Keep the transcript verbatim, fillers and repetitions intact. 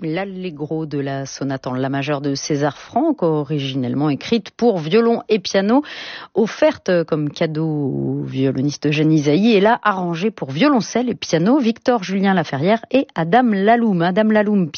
l'allegro de la sonate en la majeure de César Franck, originellement écrite pour violon et piano, offerte comme cadeau au violoniste Eugène Ysaÿe, et là arrangée pour violoncelle et piano, Victor Julien Laferrière et Adam Laloum. Adam Laloum,